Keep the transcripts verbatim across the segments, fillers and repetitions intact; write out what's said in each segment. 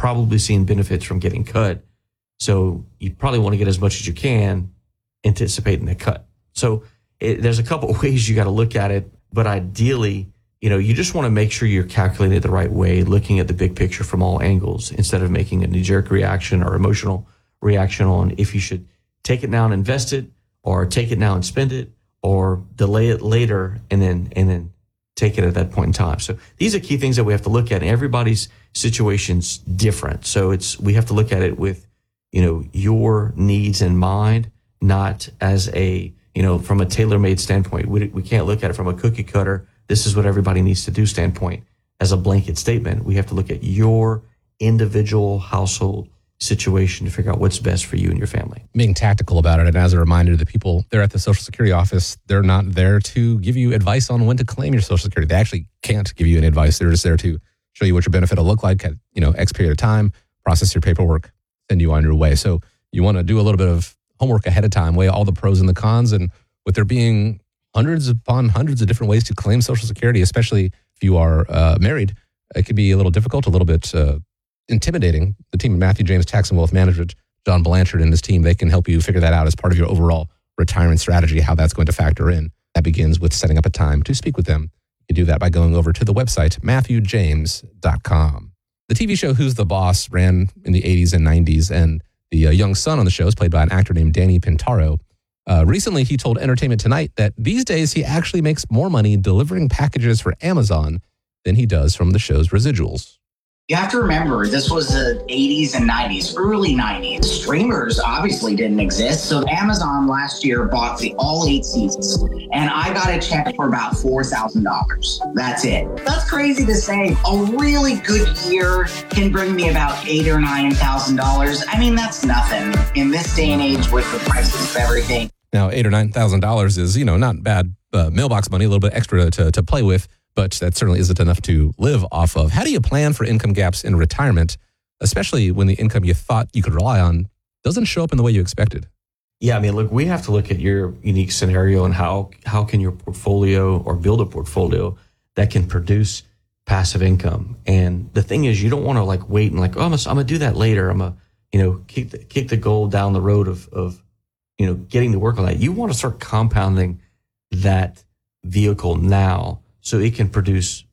probably seeing benefits from getting cut. So you probably want to get as much as you can, anticipating the cut. So it, there's a couple of ways you got to look at it, but ideally, you know, you just want to make sure you're calculating it the right way, looking at the big picture from all angles instead of making a knee-jerk reaction or emotional reaction on if you should take it now and invest it, or take it now and spend it, or delay it later and then and then take it at that point in time. So these are key things that we have to look at. Everybody's situation's different. So it's we have to look at it with, you know, your needs in mind, not as a, you know, from a tailor-made standpoint. We we can't look at it from a cookie cutter, this is what everybody needs to do standpoint as a blanket statement. We have to look at your individual household situation to figure out what's best for you and your family. Being tactical about it, and as a reminder to the people there at the Social Security office, they're not there to give you advice on when to claim your Social Security. They actually can't give you any advice. They're just there to show you what your benefit will look like at, you know, X period of time, process your paperwork, send you on your way. So you want to do a little bit of homework ahead of time, weigh all the pros and the cons, and with there being hundreds upon hundreds of different ways to claim Social Security, especially if you are uh, married, it could be a little difficult, a little bit uh, intimidating. The team at Matthew James Tax and Wealth Management, John Blanchard and his team, they can help you figure that out as part of your overall retirement strategy, how that's going to factor in. That begins with setting up a time to speak with them. You do that by going over to the website, matthew james dot com. The T V show Who's the Boss ran in the eighties and nineties, and the uh, young son on the show is played by an actor named Danny Pintaro. Uh, recently, he told Entertainment Tonight that these days he actually makes more money delivering packages for Amazon than he does from the show's residuals. You have to remember, this was the eighties and nineties, early nineties. Streamers obviously didn't exist. So Amazon last year bought the all eight seasons, and I got a check for about four thousand dollars. That's it. That's crazy to say. A really good year can bring me about eight or nine thousand dollars. I mean, that's nothing in this day and age with the prices of everything. Now, eight or nine thousand dollars is, you know, not bad uh, mailbox money, a little bit extra to, to play with, but that certainly isn't enough to live off of. How do you plan for income gaps in retirement, especially when the income you thought you could rely on doesn't show up in the way you expected? Yeah, I mean, look, we have to look at your unique scenario and how how can your portfolio or build a portfolio that can produce passive income. And the thing is, you don't want to like wait and like, oh, I'm gonna, I'm gonna do that later. I'm gonna, you know, kick the, kick the goal down the road of of you know getting to work on that. You want to start compounding that vehicle now, so it can produce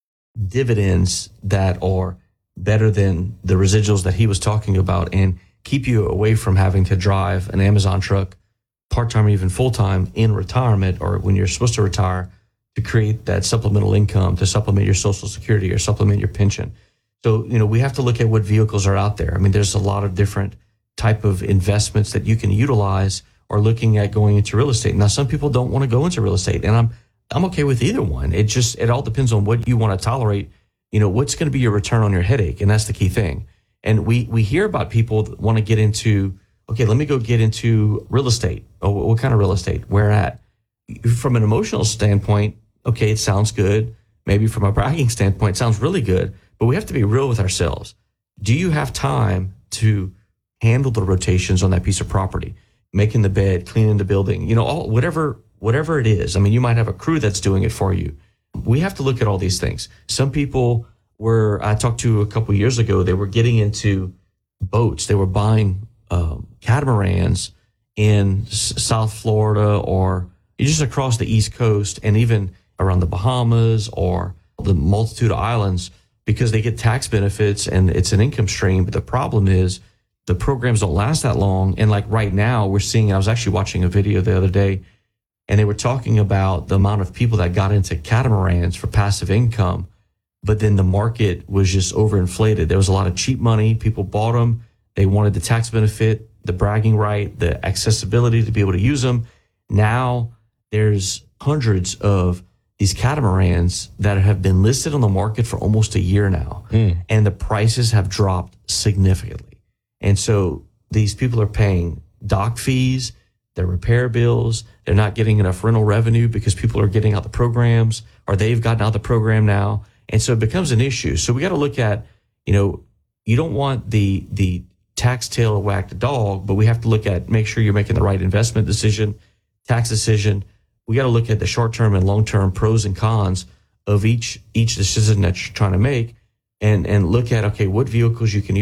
dividends that are better than the residuals that he was talking about, and keep you away from having to drive an Amazon truck part-time or even full-time in retirement, or when you're supposed to retire, to create that supplemental income to supplement your Social Security or supplement your pension. So, you know, we have to look at what vehicles are out there. I mean, there's a lot of different type of investments that you can utilize, or looking at going into real estate. Now, some people don't want to go into real estate, and I'm I'm okay with either one. It just, it all depends on what you want to tolerate. You know, what's going to be your return on your headache? And that's the key thing. And we, we hear about people that want to get into, okay, let me go get into real estate. Oh, what kind of real estate? Where at? From an emotional standpoint, okay, it sounds good. Maybe from a bragging standpoint, it sounds really good, but we have to be real with ourselves. Do you have time to handle the rotations on that piece of property? Making the bed, cleaning the building, you know, all, whatever, whatever it is. I mean, you might have a crew that's doing it for you. We have to look at all these things. Some people were, I talked to a couple of years ago, they were getting into boats. They were buying um, catamarans in S- South Florida, or just across the East Coast, and even around the Bahamas or the multitude of islands, because they get tax benefits and it's an income stream. But the problem is the programs don't last that long. And like right now we're seeing, I was actually watching a video the other day, and they were talking about the amount of people that got into catamarans for passive income, but then the market was just overinflated. There was a lot of cheap money. People bought them. They wanted the tax benefit, the bragging right, the accessibility to be able to use them. Now there's hundreds of these catamarans that have been listed on the market for almost a year now, mm. and the prices have dropped significantly. And so these people are paying dock fees, their repair bills. They're not getting enough rental revenue because people are getting out the programs, or they've gotten out the program now. And so it becomes an issue. So we got to look at, you know, you don't want the the tax tail to whack the dog, but we have to look at, make sure you're making the right investment decision, tax decision. We got to look at the short-term and long-term pros and cons of each each decision that you're trying to make, and and look at, okay, what vehicles you can